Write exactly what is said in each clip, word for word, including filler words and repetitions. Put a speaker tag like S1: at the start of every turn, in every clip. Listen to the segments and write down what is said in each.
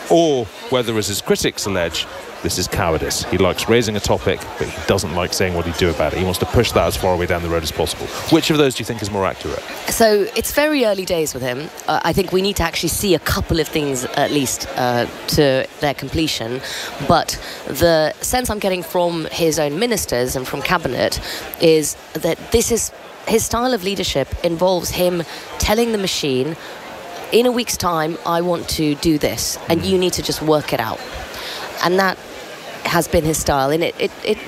S1: or whether, as his critics allege, this is cowardice. He likes raising a topic, but he doesn't like saying what he'd do about it. He wants to push that as far away down the road as possible. Which of those do you think is more accurate?
S2: So it's very early days with him. Uh, I think we need to actually see a couple of things at least uh, to their completion. But the sense I'm getting from his own ministers and from cabinet is that this is his style of leadership involves him telling the machine, in a week's time, I want to do this, and you need to just work it out. And that has been his style, and it, it, it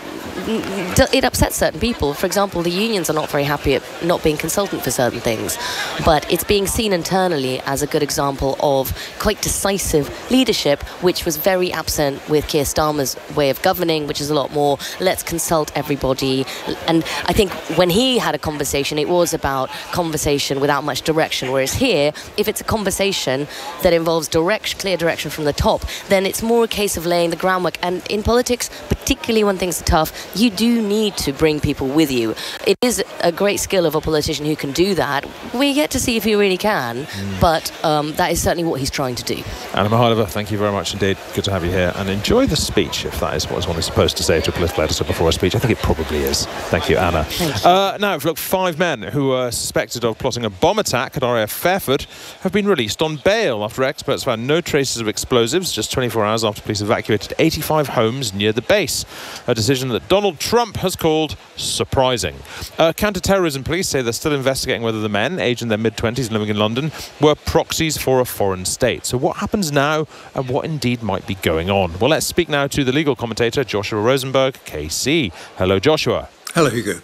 S2: it upsets certain people. For example, the unions are not very happy at not being consultant for certain things, but it's being seen internally as a good example of quite decisive leadership, which was very absent with Keir Starmer's way of governing, which is a lot more, let's consult everybody. And I think when he had a conversation, it was about conversation without much direction, whereas here, if it's a conversation that involves direct, clear direction from the top, then it's more a case of laying the groundwork. And in politics, particularly when things are tough, you do need to bring people with you. It is a great skill of a politician who can do that. We get to see if he really can, mm. but um, that is certainly what he's trying to do.
S1: Anna Mihailova, thank you very much indeed. Good to have you here. And enjoy the speech, if that is what one is supposed to say to a political editor before a speech. I think it probably is. Thank you, Anna.
S2: Thank you.
S1: Uh, now, look, five men who were suspected of plotting a bomb attack at R A F Fairford have been released on bail after experts found no traces of explosives just twenty-four hours after police evacuated eighty-five homes near the base. A decision that Donald Trump has called surprising. Uh, counter-terrorism police say they're still investigating whether the men, aged in their mid-twenties living in London, were proxies for a foreign state. So what happens now, and what indeed might be going on? Well, let's speak now to the legal commentator, Joshua Rosenberg, K C. Hello, Joshua.
S3: Hello, Hugo.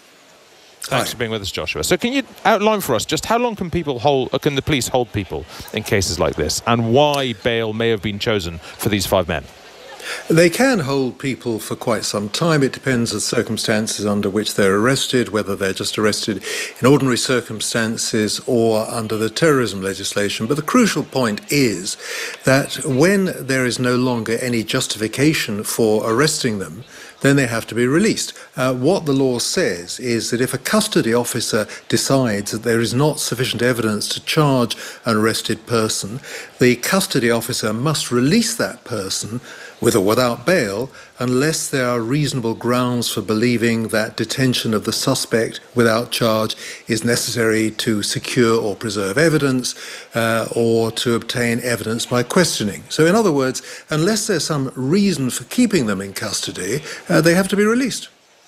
S1: Thanks
S3: Hi.
S1: for being with us, Joshua. So can you outline for us just how long can people hold, or can the police hold people in cases like this, and why bail may have been chosen for these five men?
S3: They can hold people for quite some time. It depends on the circumstances under which they're arrested, whether they're just arrested in ordinary circumstances or under the terrorism legislation. But the crucial point is that when there is no longer any justification for arresting them, then they have to be released. Uh, what the law says is that if a custody officer decides that there is not sufficient evidence to charge an arrested person, the custody officer must release that person with or without bail, unless there are reasonable grounds for believing that detention of the suspect without charge is necessary to secure or preserve evidence uh, or to obtain evidence by questioning. So in other words, unless there's some reason for keeping them in custody, uh, they have to be released.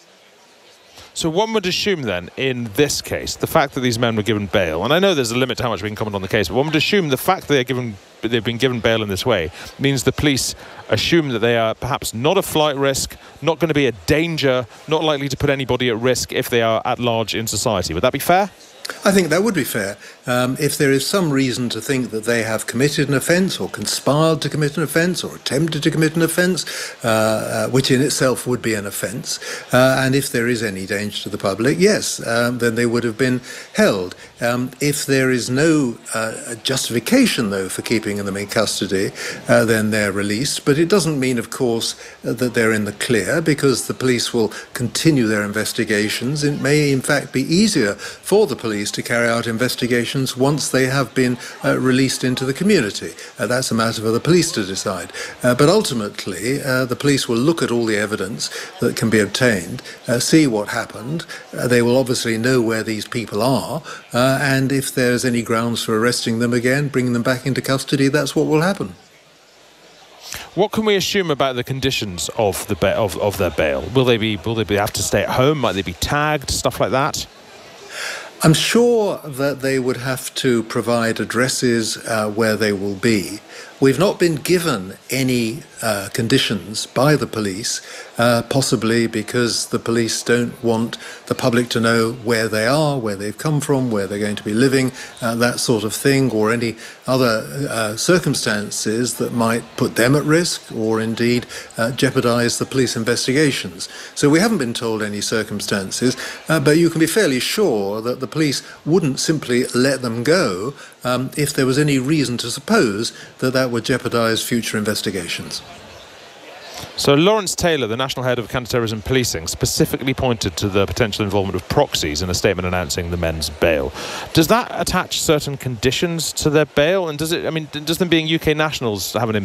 S1: So one would assume then, in this case, the fact that these men were given bail, and I know there's a limit to how much we can comment on the case, but one would assume the fact that they're given, they've been given bail in this way means the police assume that they are perhaps not a flight risk, not going to be a danger, not likely to put anybody at risk if they are at large in society. Would that be fair?
S3: I think that would be fair. Um, if there is some reason to think that they have committed an offence or conspired to commit an offence or attempted to commit an offence, uh, uh, which in itself would be an offence, uh, and if there is any danger to the public, yes, um, then they would have been held. Um, if there is no uh, justification, though, for keeping them in custody, uh, then they're released. But it doesn't mean, of course, uh, that they're in the clear, because the police will continue their investigations. It may, in fact, be easier for the police to carry out investigations once they have been uh, released into the community. Uh, that's a matter for the police to decide. Uh, but ultimately, uh, the police will look at all the evidence that can be obtained, uh, see what happened. Uh, they will obviously know where these people are, uh, and if there's any grounds for arresting them again, bringing them back into custody, that's what will happen.
S1: What can we assume about the conditions of the ba- of, of their bail? Will they be will they be have to stay at home? Might they be tagged? Stuff like that?
S3: I'm sure that they would have to provide addresses uh, where they will be. We've not been given any uh, conditions by the police, uh, possibly because the police don't want the public to know where they are, where they've come from, where they're going to be living, uh, that sort of thing, or any other uh, circumstances that might put them at risk or indeed uh, jeopardise the police investigations. So we haven't been told any circumstances, uh, but you can be fairly sure that the police wouldn't simply let them go um, if there was any reason to suppose that that would jeopardise future investigations.
S1: So Lawrence Taylor, the National Head of Counter-Terrorism Policing, specifically pointed to the potential involvement of proxies in a statement announcing the men's bail. Does that attach certain conditions to their bail? And does it, I mean, does them being U K nationals have an